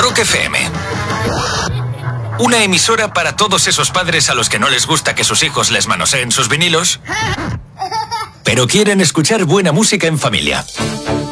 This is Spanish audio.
Rock FM. Una emisora para todos esos padres a los que no les gusta que sus hijos les manoseen sus vinilos, pero quieren escuchar buena música en familia.